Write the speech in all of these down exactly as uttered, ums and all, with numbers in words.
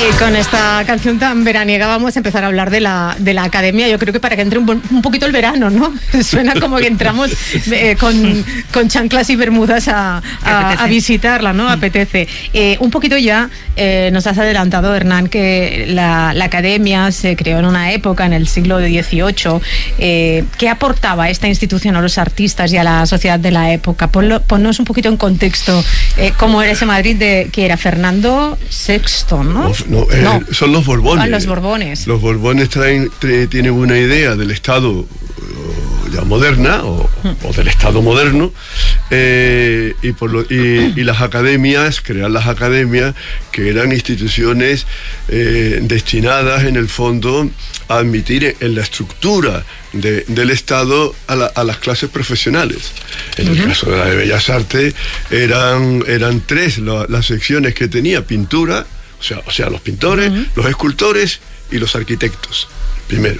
Y con esta canción tan veraniega vamos a empezar a hablar de la, de la academia. Yo creo que para que entre un, un poquito el verano, ¿no? Suena como que entramos eh, con, con chanclas y bermudas a, a, a visitarla, ¿no? Apetece. Eh, un poquito ya eh, nos has adelantado, Hernán, que la, la academia se creó en una época, en el siglo dieciocho. Eh, ¿Qué aportaba esta institución a los artistas y a la sociedad de la época? Ponlo, ponnos un poquito en contexto eh, cómo era ese Madrid de que era Fernando sexto, ¿no? No, eh, no. Son los Borbones. Ah, los Borbones. Los Borbones traen, traen, tienen una idea del Estado ya moderna o, o del Estado moderno eh, y, por lo, y, y las academias, crear las academias que eran instituciones eh, destinadas en el fondo a admitir en la estructura de, del Estado a, la, a las clases profesionales. En el uh-huh. caso de la de Bellas Artes eran, eran tres la, las secciones que tenía: pintura, o sea, o sea los pintores, uh-huh. los escultores y los arquitectos, primero.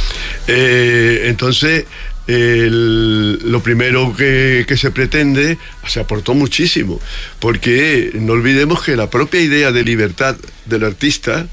Eh, entonces, el, lo primero que, que se pretende, se aportó muchísimo, porque no olvidemos que la propia idea de libertad del artista,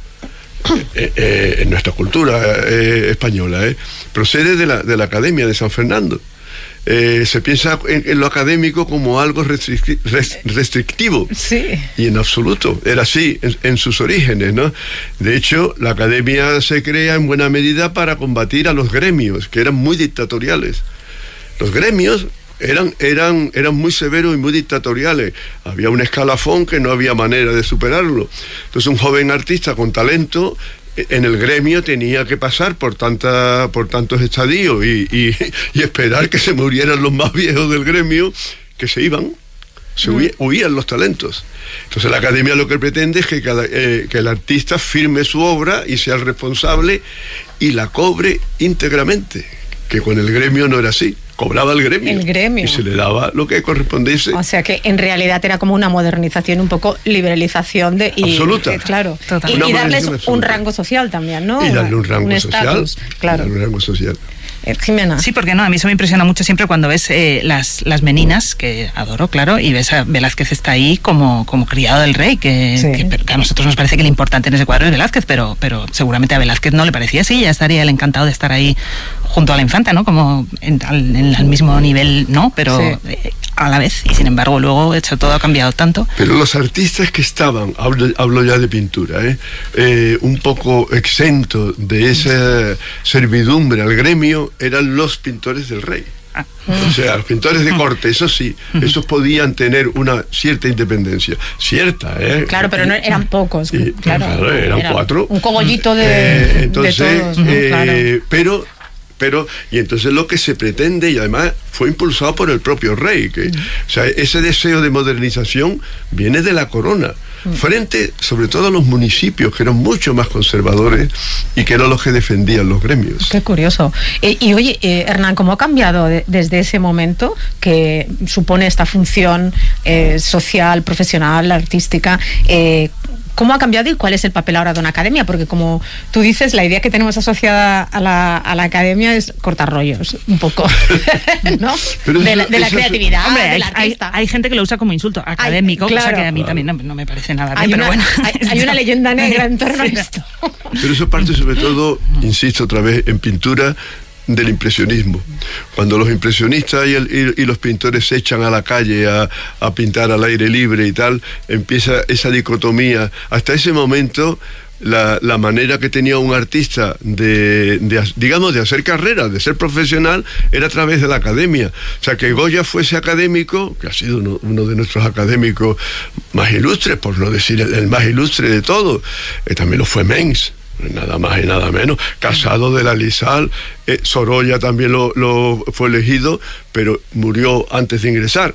eh, eh, en nuestra cultura eh, española, eh, procede de la, de la Academia de San Fernando. Eh, se piensa en, en lo académico como algo restricti- restrictivo sí. y en absoluto era así en, en sus orígenes, ¿no? De hecho, la academia se crea en buena medida para combatir a los gremios, que eran muy dictatoriales. Los gremios eran, eran, eran muy severos y muy dictatoriales. Había un escalafón que no había manera de superarlo. Entonces, un joven artista con talento en el gremio tenía que pasar por tanta, por tantos estadios y, y, y esperar que se murieran los más viejos del gremio, que se iban, se huían, huían los talentos. Entonces la academia lo que pretende es que, cada, eh, que el artista firme su obra y sea el responsable y la cobre íntegramente, que con el gremio no era así. Cobraba el gremio, el gremio y se le daba lo que correspondiese. O sea que en realidad era como una modernización, un poco liberalización de y, absoluta, eh, claro, y, y darles absoluta. un rango social también, ¿no? Y darle un rango un social, estatus, claro. Darle un rango social. Eh, Jimena. Sí, porque no, a mí eso me impresiona mucho siempre cuando ves eh, las, las meninas, que adoro, claro, y ves a Velázquez está ahí como, como criado del rey, que, sí. que, que a nosotros nos parece que lo importante en ese cuadro es Velázquez, pero, pero seguramente a Velázquez no le parecía así, ya estaría él encantado de estar ahí junto a la infanta, ¿no? Como en, en, en el mismo nivel, ¿no? Pero sí. eh, a la vez, y sin embargo luego hecho todo ha cambiado tanto. Pero los artistas que estaban, hablo, hablo ya de pintura, ¿eh? Eh, un poco exentos de esa servidumbre al gremio, eran los pintores del rey. Ah. O sea, los pintores de corte, eso sí, esos podían tener una cierta independencia, cierta, ¿eh? Claro, pero no eran pocos, y, claro. claro, eran era cuatro. Un cogollito de, eh, entonces, de todos, ¿no? eh, Claro. Pero, pero, y entonces lo que se pretende, y además fue impulsado por el propio rey, que, mm. o sea, ese deseo de modernización viene de la corona, mm. frente sobre todo a los municipios, que eran mucho más conservadores y que eran los que defendían los gremios. Qué curioso. Eh, y oye, eh, Hernán, ¿cómo ha cambiado de, desde ese momento que supone esta función eh, social, profesional, artística? Eh, ¿Cómo ha cambiado y cuál es el papel ahora de una academia? Porque como tú dices, la idea que tenemos asociada a la, a la academia es cortar rollos, un poco, ¿no? Pero de eso, la, de la creatividad, hombre, del hay, artista. Hay, hay gente que lo usa como insulto académico, hay, claro, cosa que a mí claro. también no, no me parece nada bien, Hay pero una, bueno. Hay, hay una leyenda negra en torno sí. a esto. Pero eso parte sobre todo, insisto otra vez, en pintura, del impresionismo. Cuando los impresionistas y, el, y, y los pintores se echan a la calle a, a pintar al aire libre y tal, empieza esa dicotomía. Hasta ese momento, la, la manera que tenía un artista de, de, digamos, de hacer carrera, de ser profesional, era a través de la academia. O sea, que Goya fuese académico, que ha sido uno, uno de nuestros académicos más ilustres, por no decir el, el más ilustre de todos, eh, también lo fue Mengs. Nada más y nada menos. Casado de la Lizal, eh, Sorolla también lo, lo fue elegido, pero murió antes de ingresar.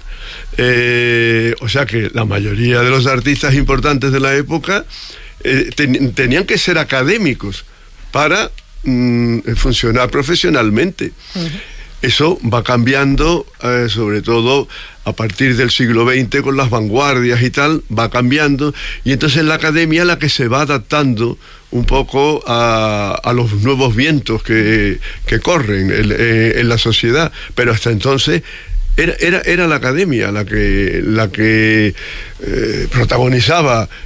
Eh, o sea que la mayoría de los artistas importantes de la época eh, ten, tenían que ser académicos para mm, funcionar profesionalmente. Uh-huh. Eso va cambiando, eh, sobre todo a partir del siglo veinte, con las vanguardias y tal, va cambiando, y entonces la academia es la que se va adaptando un poco a, a los nuevos vientos que, que corren en, en la sociedad, pero hasta entonces era, era, era la academia la que, la que eh, protagonizaba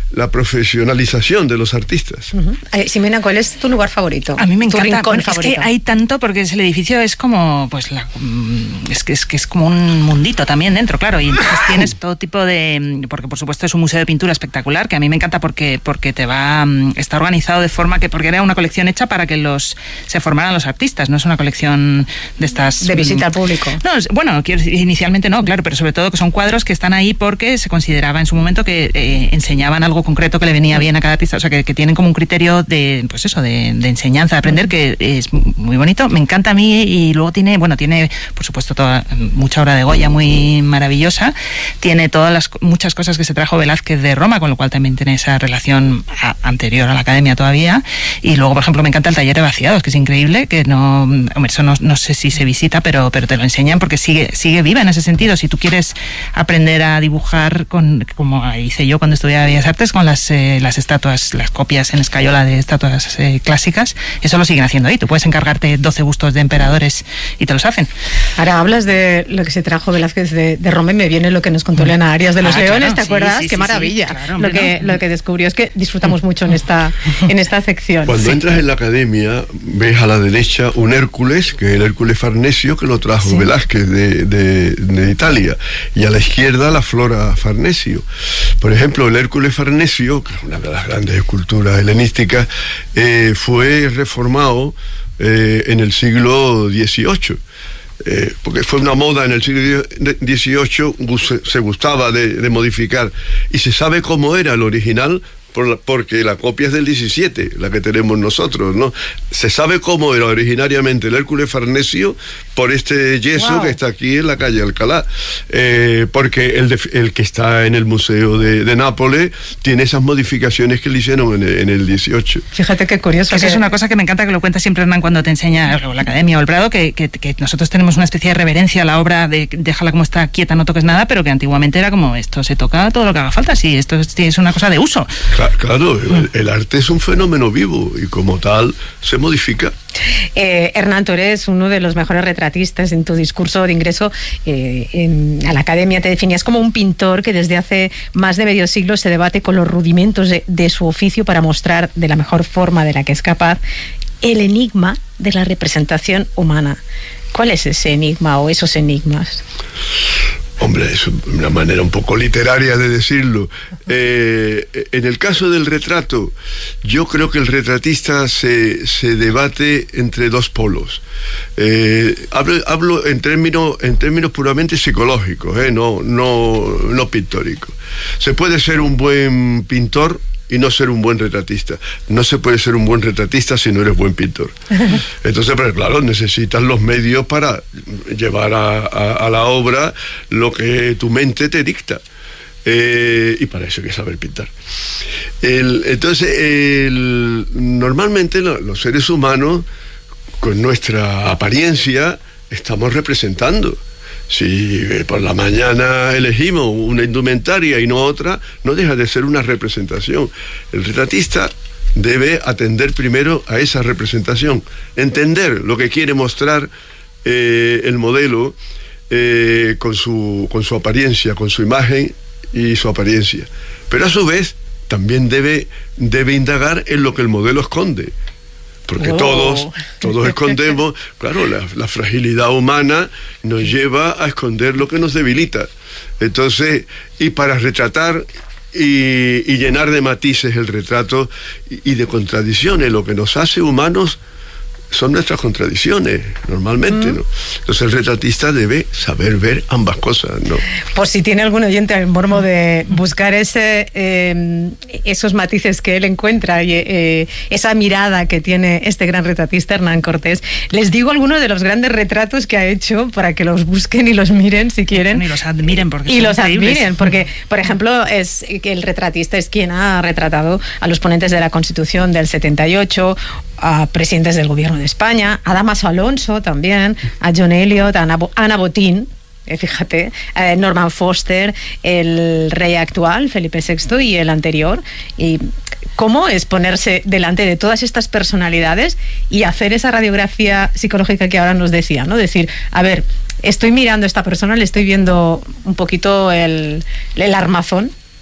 la profesionalización de los artistas. Uh-huh. eh, Ximena, ¿cuál es tu lugar favorito? A mí me encanta. ¿Tu rincón Bueno, favorito? Es que hay tanto, porque el edificio es como, pues, la, es que es que es como un mundito también dentro, claro, y entonces tienes todo tipo de, porque por supuesto es un museo de pintura espectacular, que a mí me encanta porque porque te va, está organizado de forma que, porque era una colección hecha para que los se formaran los artistas, no es una colección de estas de visita al público. No, bueno, quiero decir, inicialmente no, claro, pero sobre todo que son cuadros que están ahí porque se consideraba en su momento que eh, enseñaban algo concreto que le venía bien a cada artista, o sea, que, que tienen como un criterio de, pues eso, de, de enseñanza, de aprender, que es muy bonito, me encanta a mí, y luego tiene, bueno, tiene, por supuesto, toda, mucha obra de Goya muy maravillosa, tiene todas las, muchas cosas que se trajo Velázquez de Roma, con lo cual también tiene esa relación a, anterior a la academia todavía, y luego, por ejemplo, me encanta el taller de vaciados, que es increíble, que no, hombre, eso no, no sé si se visita, pero, pero te lo enseñan porque sigue, sigue viva en ese sentido. Si tú quieres aprender a dibujar, con, como hice yo cuando estudiaba Bellas Artes, con las, eh, las estatuas, las copias en escayola de estatuas eh, clásicas, eso lo siguen haciendo ahí. Tú puedes encargarte doce bustos de emperadores y te los hacen. Ahora hablas de lo que se trajo Velázquez de, de Roma y me viene lo que nos contó Elena Arias de los ah, Leones, claro, ¿te acuerdas? Sí, sí, Qué sí, maravilla. Sí, claro, hombre, lo, que, no. lo que descubrió es que disfrutamos mucho en esta, en esta sección. Cuando sí. entras en la academia, ves a la derecha un Hércules, que es el Hércules Farnesio, que lo trajo sí. Velázquez de, de, de Italia, y a la izquierda la Flora Farnesio. Por ejemplo, el Hércules Farnesio, que es una de las grandes esculturas helenísticas, eh, fue reformado eh, en el siglo dieciocho. Eh, porque fue una moda en el siglo dieciocho, se gustaba de, de modificar, y se sabe cómo era el original, por la, porque la copia es del diecisiete, la que tenemos nosotros, ¿no? Se sabe cómo era originariamente el Hércules Farnesio por este yeso wow. que está aquí en la calle Alcalá, eh, porque el, de, el que está en el Museo de, de Nápoles tiene esas modificaciones que le hicieron en el, en el dieciocho. Fíjate qué curioso. Esa que... es una cosa que me encanta, que lo cuenta siempre Hernán cuando te enseña o la Academia o el Prado, que, que, que nosotros tenemos una especie de reverencia a la obra de déjala como está, quieta, no toques nada, pero que antiguamente era como esto se toca todo lo que haga falta, sí, esto es, es una cosa de uso. Claro, el, el arte es un fenómeno vivo y como tal se modifica. Eh, Hernán, tú eres uno de los mejores retratistas. En tu discurso de ingreso eh, en, a la academia te definías como un pintor que desde hace más de medio siglo se debate con los rudimentos de, de su oficio para mostrar de la mejor forma de la que es capaz el enigma de la representación humana. ¿Cuál es ese enigma o esos enigmas? Hombre, es una manera un poco literaria de decirlo. Eh, en el caso del retrato, yo creo que el retratista se, se debate entre dos polos. Eh, hablo hablo en, términos, en términos puramente psicológicos, eh, no, no, no pictóricos. Se puede ser un buen pintor y no ser un buen retratista. No se puede ser un buen retratista si no eres buen pintor. Entonces, pero claro, necesitas los medios para llevar a, a, a la obra lo que tu mente te dicta. Eh, y para eso hay que saber pintar. El, entonces, el, normalmente lo, los seres humanos, con nuestra apariencia, estamos representando. Si por la mañana elegimos una indumentaria y no otra, no deja de ser una representación. El retratista debe atender primero a esa representación, entender lo que quiere mostrar eh, el modelo eh, con su, con su apariencia, con su imagen y su apariencia. Pero a su vez también debe, debe indagar en lo que el modelo esconde. Porque oh. todos, todos escondemos, claro, la, la fragilidad humana nos lleva a esconder lo que nos debilita. Entonces, y para retratar y, y llenar de matices el retrato y, y de contradicciones, lo que nos hace humanos son nuestras contradicciones, normalmente, mm. ¿no? Entonces el retratista debe saber ver ambas cosas, ¿no? Por si tiene algún oyente el morbo de buscar ese eh, esos matices que él encuentra y eh, esa mirada que tiene este gran retratista Hernán Cortés, les digo algunos de los grandes retratos que ha hecho para que los busquen y los miren si quieren. Y los admiren porque y son los increíbles. admiren, porque, por ejemplo, es que el retratista es quien ha retratado a los ponentes de la Constitución del setenta y ocho, a presidentes del gobierno de España, a Damaso Alonso también, a John Eliot, a Ana, Bo- Ana Botín, eh, fíjate, eh, Norman Foster, el rey actual, Felipe sexto, y el anterior. Y cómo es ponerse delante de todas estas personalidades y hacer esa radiografía psicológica que ahora nos decía, ¿no? Decir, a ver, estoy mirando a esta persona, le estoy viendo un poquito el, el armazón,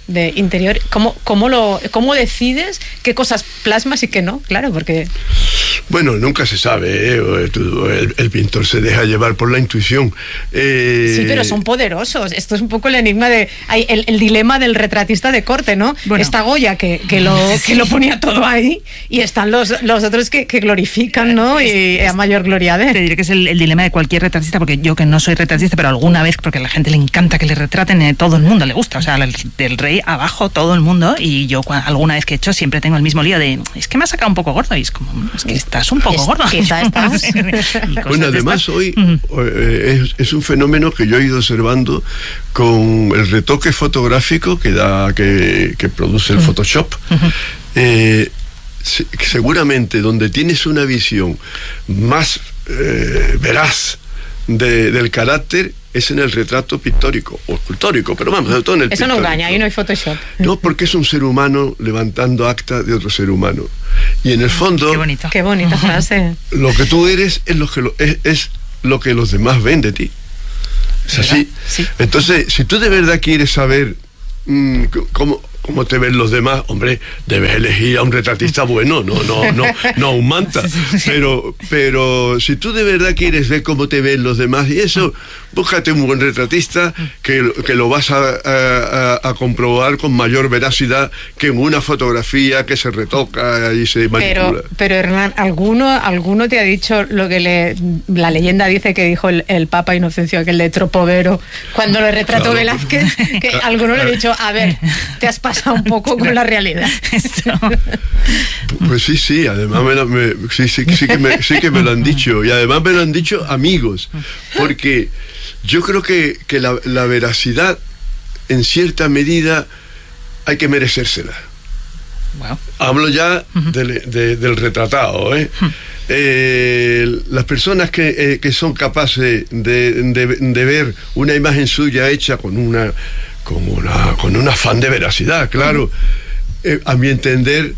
de interior. ¿Cómo, cómo, lo, ¿Cómo decides qué cosas plasmas y qué no? Claro, porque... Bueno, nunca se sabe, ¿eh? el, el pintor se deja llevar por la intuición. Eh... Sí, pero son poderosos. Esto es un poco el enigma de... Hay el, el dilema del retratista de corte, ¿no? Bueno. Está Goya, que, que, lo, que lo ponía todo ahí, y están los, los otros que, que glorifican, ¿no? Y a mayor gloria de... Te diré que es el, el dilema de cualquier retratista, porque yo que no soy retratista, pero alguna vez, porque a la gente le encanta que le retraten, eh, todo el mundo le gusta, o sea, el, del rey abajo, todo el mundo, y yo alguna vez que he hecho siempre tengo el mismo lío de, es que me ha sacado un poco gordo, y es como, es que estás un poco es, gordo. Quizá estás. Bueno, además hoy uh-huh. eh, es, es un fenómeno que yo he ido observando con el retoque fotográfico que da, que, que produce el uh-huh. Photoshop. Uh-huh. Eh, se, seguramente donde tienes una visión más eh, veraz de, del carácter es en el retrato pictórico o escultórico, pero vamos, sobre todo en el Eso pictórico. No engaña, ahí no hay Photoshop. No, porque es un ser humano levantando acta de otro ser humano. Y en el fondo... Qué bonito. Qué bonita frase. Lo que tú eres es lo que, lo, es, es lo que los demás ven de ti. Es así. Sí. Entonces, si tú de verdad quieres saber mmm, cómo... cómo te ven los demás, hombre, debes elegir a un retratista bueno, no, no, no, no a un manta. Pero, pero si tú de verdad quieres ver cómo te ven los demás y eso, búscate un buen retratista que, que lo vas a, a, a comprobar con mayor veracidad que en una fotografía que se retoca y se manipula. Pero, pero Hernán, ¿alguno, alguno te ha dicho lo que le, la leyenda dice que dijo el, el Papa Inocencio, aquel de Tropovero, cuando le retrató claro, Velázquez? Que claro, alguno le ha dicho, a ver, te has pasado un poco con la realidad. Pues sí, sí, además me, lo, me sí, sí, sí, que me, sí que me lo han dicho, y además me lo han dicho amigos, porque yo creo que, que la, la veracidad en cierta medida hay que merecérsela. Wow. Hablo ya uh-huh. de, de, del retratado, ¿eh? Uh-huh. Eh, las personas que, eh, que son capaces de, de, de ver una imagen suya hecha con una con una con un afán de veracidad, claro, eh, a mi entender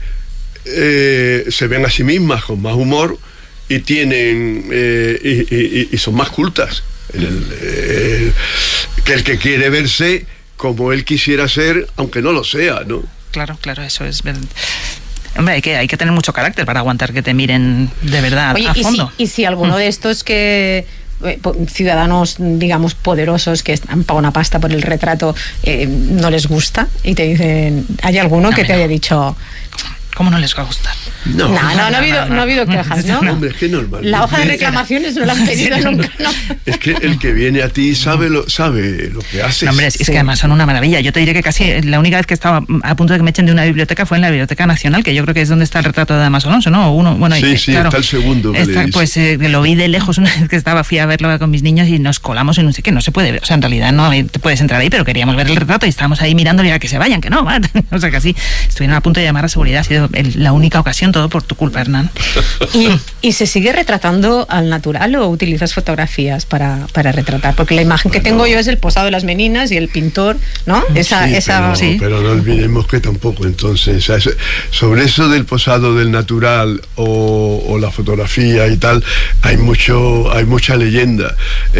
eh, se ven a sí mismas con más humor y tienen eh, y, y, y son más cultas el, el, que el que quiere verse como él quisiera ser, aunque no lo sea, ¿no? Claro, claro, eso es verdad. Hombre, hay que, hay que tener mucho carácter para aguantar que te miren de verdad. Oye, a fondo. Y si, y si alguno mm. de estos que ciudadanos, digamos, poderosos que han pagado una pasta por el retrato eh, no les gusta y te dicen, ¿hay alguno no, que te no. haya dicho... ¿Cómo no les va a gustar? No, no, no, no, no, ha, habido, no ha habido quejas, ¿no? No, hombre, es que es normal. La hoja de reclamaciones no la han pedido nunca, ¿no? Es que el que viene a ti sabe lo, sabe lo que haces. No, hombre, es, sí. es que además son una maravilla. Yo te diré que casi la única vez que estaba a punto de que me echen de una biblioteca fue en la Biblioteca Nacional, que yo creo que es donde está el retrato de Damas Alonso, ¿no? Uno, bueno, sí, y, sí, claro, está el segundo. Que está, pues eh, lo vi de lejos una vez que estaba, fui a verlo con mis niños y nos colamos en un sitio que no se puede ver. O sea, en realidad no te puedes entrar ahí, pero queríamos ver el retrato y estábamos ahí mirándole y a que se vayan, que no, ¿vale? O sea, que así estuvieron a punto de llamar a seguridad. Ha sido el, la única ocasión, todo por tu culpa, Hernán. ¿Y, ¿Y se sigue retratando al natural o utilizas fotografías para, para retratar? Porque la imagen bueno, que tengo yo es el posado de las meninas y el pintor, ¿no? Esa, sí, esa... Pero, sí. pero no olvidemos que tampoco, entonces, sobre eso del posado del natural o, o la fotografía y tal, hay mucho, hay mucha leyenda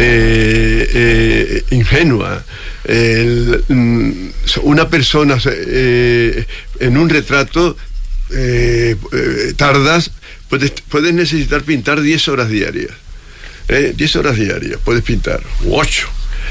eh, eh, ingenua. El, una persona eh, en un retrato Eh, eh, tardas, puedes, puedes necesitar pintar diez horas diarias, eh, diez horas diarias puedes pintar, u ocho,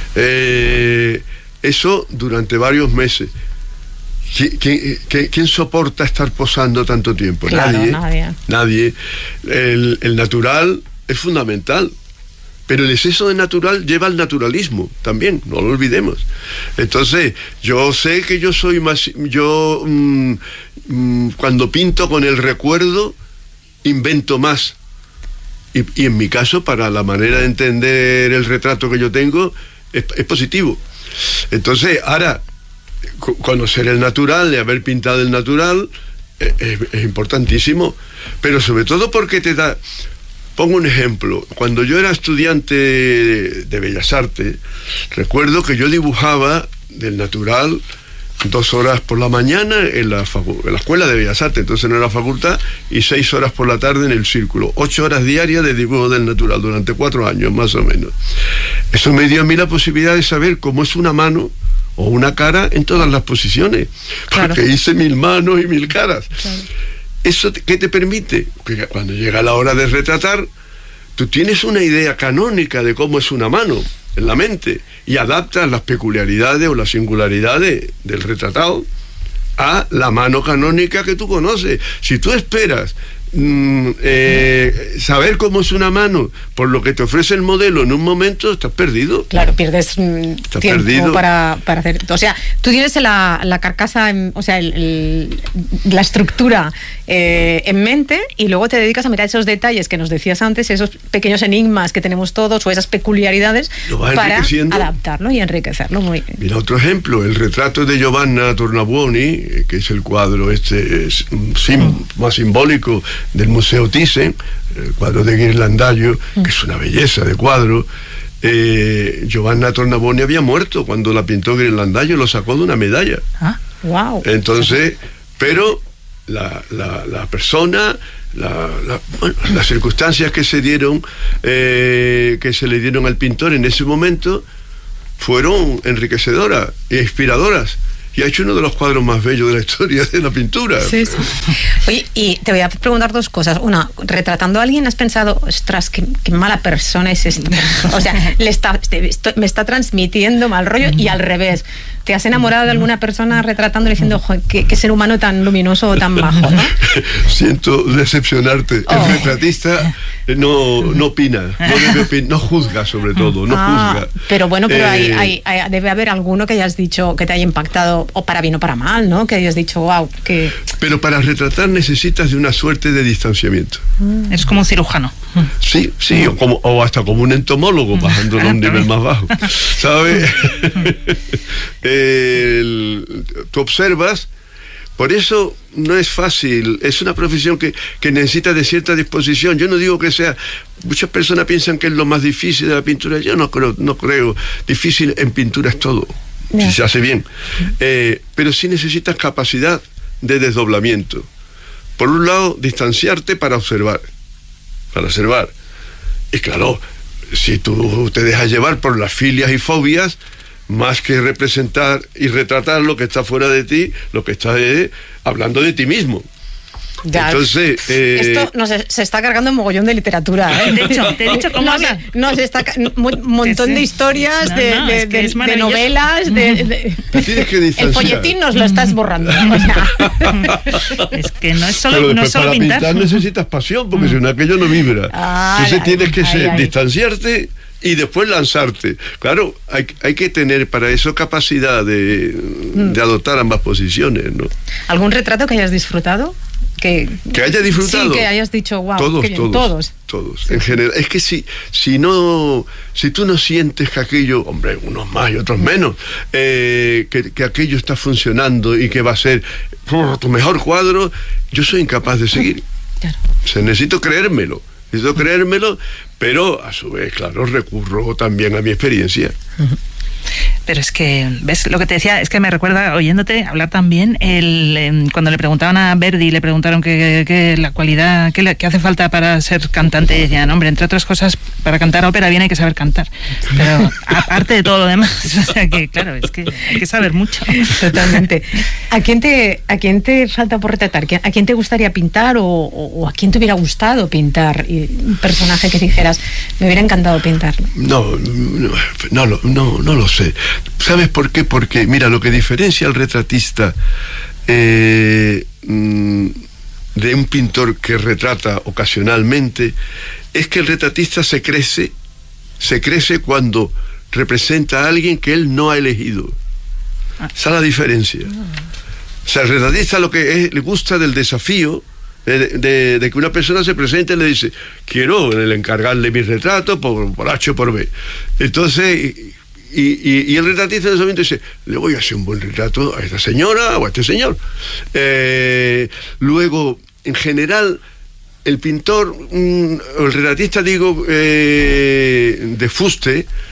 eh, eso durante varios meses. ¿Quién, quién, ¿Quién soporta estar posando tanto tiempo? Claro, nadie, nadie. nadie. El, el natural es fundamental, pero el exceso de natural lleva al naturalismo también, no lo olvidemos. Entonces, yo sé que yo soy más, yo mmm, mmm, cuando pinto con el recuerdo, invento más. Y, y en mi caso, para la manera de entender el retrato que yo tengo, es, es positivo. Entonces, ahora, conocer el natural y haber pintado el natural es, es, es importantísimo, pero sobre todo porque te da... Pongo un ejemplo. Cuando yo era estudiante de Bellas Artes, recuerdo que yo dibujaba del natural dos horas por la mañana en la, facu- en la Escuela de Bellas Artes, entonces no era facultad, y seis horas por la tarde en el círculo. Ocho horas diarias de dibujo del natural durante cuatro años, más o menos. Eso me dio a mí la posibilidad de saber cómo es una mano, o una cara en todas las posiciones, claro. porque hice mil manos y mil caras. Claro. ¿Eso qué te permite? Que cuando llega la hora de retratar, tú tienes una idea canónica de cómo es una mano en la mente y adaptas las peculiaridades o las singularidades del retratado a la mano canónica que tú conoces. Si tú esperas mm, eh, saber cómo es una mano por lo que te ofrece el modelo en un momento, estás perdido. Claro, pierdes mm, estás tiempo perdido. Para, para hacer... O sea, tú tienes la, la carcasa, en, o sea, el, el, la estructura eh, en mente y luego te dedicas a mirar esos detalles que nos decías antes, esos pequeños enigmas que tenemos todos o esas peculiaristas para adaptarlo y enriquecerlo. Muy bien. Mira, otro ejemplo, el retrato de Giovanna Tornabuoni, que es el cuadro este es, sim, mm. más simbólico del Museo Thyssen, el cuadro de Ghirlandaio, mm. que es una belleza de cuadro. eh, Giovanna Tornabuoni había muerto cuando la pintó Ghirlandaio, lo sacó de una medalla. Ah, wow. Entonces, pero la, la, la persona, la, la, bueno, las circunstancias que se dieron, eh, que se le dieron al pintor en ese momento, fueron enriquecedoras e inspiradoras. Y ha hecho uno de los cuadros más bellos de la historia de la pintura. Sí, sí. Oye, y te voy a preguntar dos cosas. Una, retratando a alguien, ¿has pensado, ostras, qué, qué mala persona es esta persona? O sea, le está, esto, me está transmitiendo mal rollo, y al revés. ¿Te has enamorado de alguna persona retratándole diciendo, joder, qué, qué ser humano tan luminoso o tan bajo, ¿no? Siento decepcionarte. Oh. El retratista no, no opina, no debe opinar, no juzga sobre todo, no ah, juzga. Pero bueno, pero eh, hay, hay, hay, debe haber alguno que hayas dicho que te haya impactado, o para bien o para mal, ¿no? Que hayas dicho, wow, que... Pero para retratar necesitas de una suerte de distanciamiento. Mm. Es como un cirujano. Sí, sí, o, como, o hasta como un entomólogo, bajándolo a un nivel más bajo. ¿Sabes? El, tú observas, por eso no es fácil, es una profesión que, que necesita de cierta disposición. Yo no digo que sea, muchas personas piensan que es lo más difícil de la pintura, yo no creo, no creo, difícil en pintura es todo, yeah. si se hace bien, eh, pero sí necesitas capacidad de desdoblamiento. Por un lado, distanciarte para observar, para observar, y claro, si tú te dejas llevar por las filias y fobias, más que representar y retratar lo que está fuera de ti, lo que está es hablando de ti mismo. Ya, entonces, eh, esto nos se está cargando un mogollón de literatura, ¿eh? De hecho, te he dicho cómo nos, nos está un montón sí. de historias, no, de, no, de, de, de novelas, de, de, tienes que el folletín nos lo estás borrando. O sea. Es que no es solo, no es solo para pintar. pintar necesitas pasión, porque si no aquello no vibra. Ah, entonces ay, tienes que ay, ser, ay. distanciarte y después lanzarte. Claro, hay, hay que tener para eso capacidad de, mm. de adoptar ambas posiciones, ¿no? ¿Algún retrato que hayas disfrutado? Que, que haya disfrutado. Sí, que hayas dicho, wow. Todos, bien, todos, todos. Todos, sí. En general. Es que si, si no, si tú no sientes que aquello, hombre, unos más y otros menos, eh, que, que aquello está funcionando y que va a ser oh, tu mejor cuadro, yo soy incapaz de seguir. Claro. O sea, necesito creérmelo. Necesito creérmelo, pero a su vez, claro, recurro también a mi experiencia. Uh-huh. Pero es que, ¿ves? Lo que te decía es que me recuerda, oyéndote hablar también, el, eh, cuando le preguntaban a Verdi, le preguntaron que, que la cualidad, que, le, que hace falta para ser cantante, y decían, hombre, entre otras cosas, para cantar ópera bien hay que saber cantar. Pero aparte de todo lo demás, o sea que, claro, es que hay que saber mucho. Totalmente. ¿A quién te, a quién te falta por retratar? ¿A quién te gustaría pintar o, o a quién te hubiera gustado pintar? Y un personaje que dijeras, me hubiera encantado pintarlo. No, no, no, no, no lo sé. ¿Sabes por qué? Porque, mira, lo que diferencia al retratista eh, de un pintor que retrata ocasionalmente es que el retratista se crece, se crece cuando representa a alguien que él no ha elegido. Esa es la diferencia. O sea, el retratista lo que es, le gusta del desafío de, de, de que una persona se presente y le dice, quiero el encargarle mi retrato por, por H o por B. Entonces... Y, y, y el retratista en ese momento dice, le voy a hacer un buen retrato a esta señora o a este señor. Eh, luego, en general, el pintor, mm, el retratista, digo, eh, de fuste,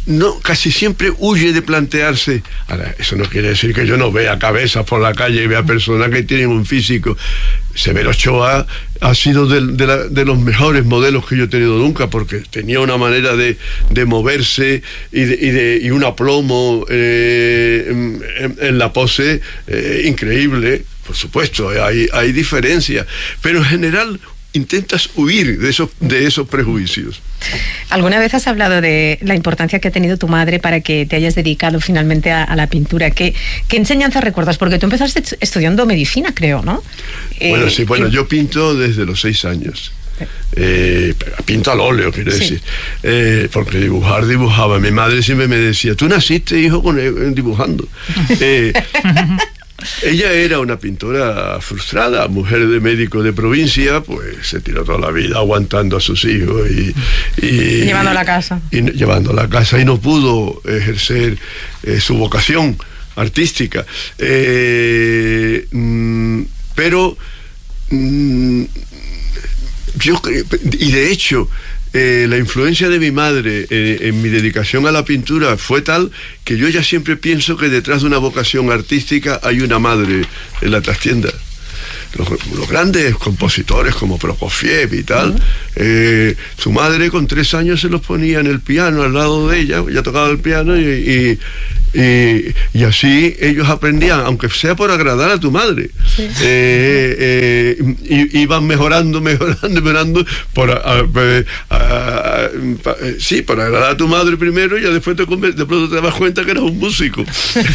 no, casi siempre huye de plantearse. Ahora, eso no quiere decir que yo no vea cabezas por la calle y vea personas que tienen un físico. Severo Ochoa ha sido de, de, la, de los mejores modelos que yo he tenido nunca, porque tenía una manera de, de moverse y, de, y, de, y un aplomo eh, en, en la pose eh, increíble. Por supuesto, hay, hay diferencias, pero en general intentas huir de esos, de esos prejuicios. ¿Alguna vez has hablado de la importancia que ha tenido tu madre para que te hayas dedicado finalmente a, a la pintura? ¿Qué, ¿Qué enseñanza recuerdas? Porque tú empezaste estudiando medicina, creo, ¿no? Bueno, eh, sí, bueno, yo pinto desde los seis años. Eh, pinto al óleo, quiero sí. decir. Eh, porque dibujar, dibujaba. Mi madre siempre me decía, tú naciste, hijo, con él, dibujando. Eh, Ella era una pintora frustrada, mujer de médico de provincia, pues se tiró toda la vida aguantando a sus hijos y, y llevando a la casa. Y, y llevando a la casa y no pudo ejercer eh, su vocación artística. Eh, mm, pero mm, yo y de hecho Eh, la influencia de mi madre eh, en mi dedicación a la pintura fue tal que yo ya siempre pienso que detrás de una vocación artística hay una madre en la trastienda. Los, los grandes compositores como Prokofiev y tal, uh-huh. eh, su madre con tres años se los ponía en el piano al lado de ella, ella tocaba el piano y, y, y, y así ellos aprendían, aunque sea por agradar a tu madre. Sí. Eh, eh, y, iban mejorando, mejorando, mejorando por, a, a, a, a, a, sí, por agradar a tu madre primero y ya después te, de pronto te das cuenta que eras un músico.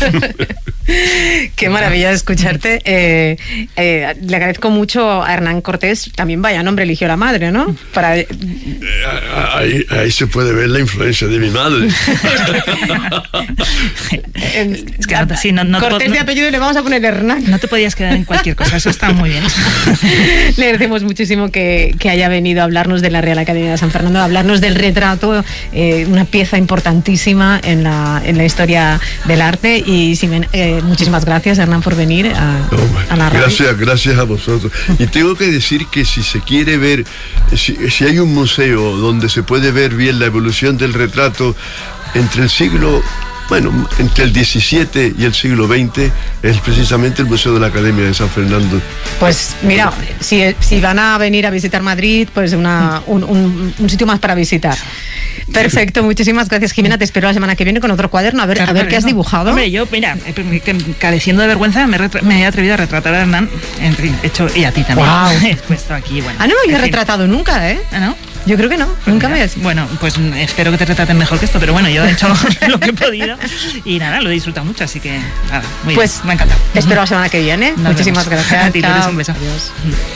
Qué maravilla escucharte. Eh, eh, le agradezco mucho a Hernán Cortés, también vaya nombre eligió la madre, ¿no? Para... Eh, ahí, ahí se puede ver la influencia de mi madre. Es que no, sí, no, no, Cortés no, de apellido le vamos a poner Hernán. No te podías quedar en cualquier cosa, eso está muy bien. Le agradecemos muchísimo que, que haya venido a hablarnos de la Real Academia de San Fernando, a hablarnos del retrato, eh, una pieza importantísima en la, en la historia del arte. Y si ven, eh, muchísimas gracias, Hernán, por venir a, no, a la radio. Gracias, gracias a vosotros. Y tengo que decir que si se quiere ver, si, si hay un museo donde se puede ver bien la evolución del retrato entre el siglo, bueno, entre el diecisiete y el siglo veinte, es precisamente el Museo de la Academia de San Fernando. Pues mira, si, si van a venir a visitar Madrid, pues una, un, un, un sitio más para visitar. Perfecto, muchísimas gracias, Jimena. Te espero la semana que viene con otro cuaderno, a ver, claro, a ver qué has no. dibujado. Hombre, yo, mira, careciendo de vergüenza, me, me he atrevido a retratar a Hernán, en fin, hecho, y a ti también. Wow. He puesto aquí, bueno. Ah, no, yo he retratado nunca, ¿eh? Ah, ¿no? Yo creo que no, pues nunca me has... Bueno, pues espero que te retraten mejor que esto, pero bueno, yo he hecho lo que he podido y nada, lo he disfrutado mucho, así que nada, muy pues, bien, me ha encantado. Te espero la semana que viene. Nos Muchísimas vemos. gracias. A ti, tú eres un beso. Adiós.